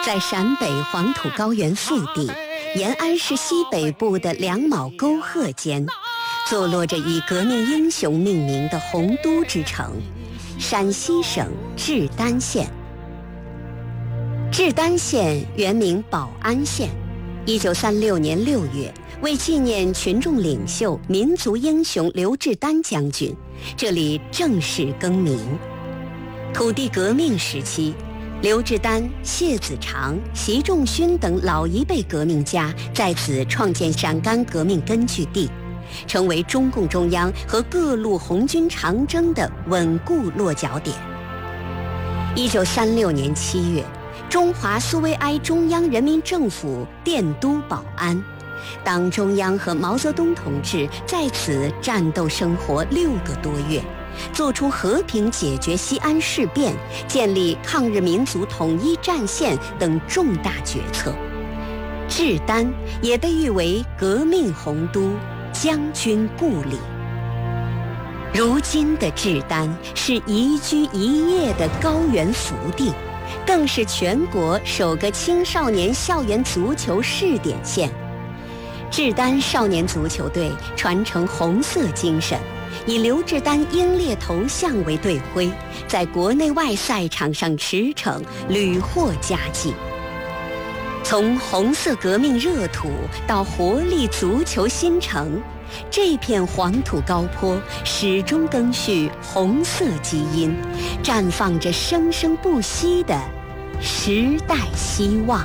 在陕北黄土高原腹地，延安市西北部的两卯沟壑间，坐落着以革命英雄命名的洪都之城——陕西省志丹县。志丹县原名保安县，1936年6月，为纪念群众领袖、民族英雄刘志丹将军，这里正式更名。土地革命时期，刘志丹、谢子长、习仲勋等老一辈革命家在此创建陕甘革命根据地，成为中共中央和各路红军长征的稳固落脚点。1936年7月，中华苏维埃中央人民政府电都保安，党中央和毛泽东同志在此战斗生活6个多月，做出和平解决西安事变、建立抗日民族统一战线等重大决策。志丹也被誉为革命洪都、将军故里。如今的志丹是宜居宜业的高原福地，更是全国首个青少年校园足球试点县。志丹少年足球队传承红色精神，以刘志丹英烈头像为队徽，在国内外赛场上驰骋，屡获佳绩。从红色革命热土到活力足球新城，这片黄土高坡始终更续红色基因，绽放着生生不息的时代希望。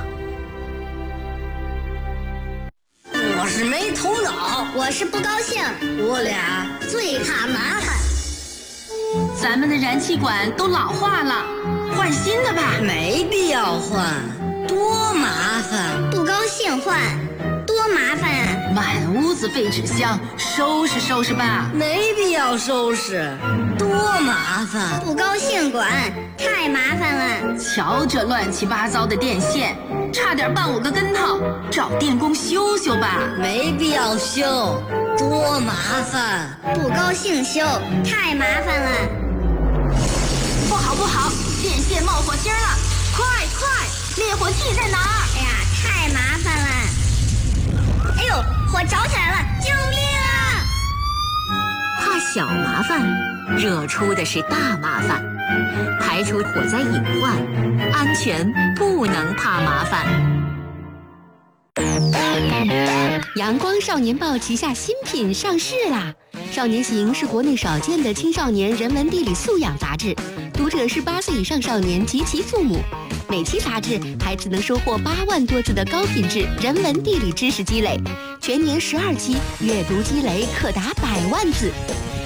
我是没头脑， 我是不高兴， 我俩最怕麻烦。 咱们的燃气管都老化了，换新的吧。 没必要换，多麻烦。 不高兴换，多麻烦啊！ 满屋子废纸箱，收拾收拾吧。 没必要收拾，多麻烦。 不高兴管，太麻烦了。 瞧这乱七八糟的电线，差点绊我个跟头，找电工修修吧。 没必要修，多麻烦。 不高兴修，太麻烦了。 不好不好，电线冒火星了，快快，灭火器在哪儿？ 哎呀，太麻烦了。哎呦，火着起来了，救命啊！ 怕小麻烦，惹出的是大麻烦。排除火灾隐患，安全不能怕麻烦。阳光少年报旗下新品上市啦！少年行是国内少见的青少年人文地理素养杂志，读者是8岁以上少年及其父母。每期杂志，孩子能收获8万多字的高品质人文地理知识积累，全年12期，阅读积累可达100万字。